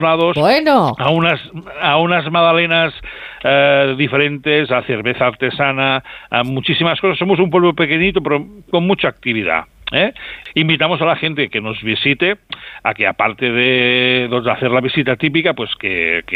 lados, Bueno, a unas magdalenas diferentes, a cerveza artesana, a muchísimas cosas. Somos un pueblo pequeñito, pero con mucha actividad. Invitamos a la gente que nos visite a que, aparte de hacer la visita típica, pues que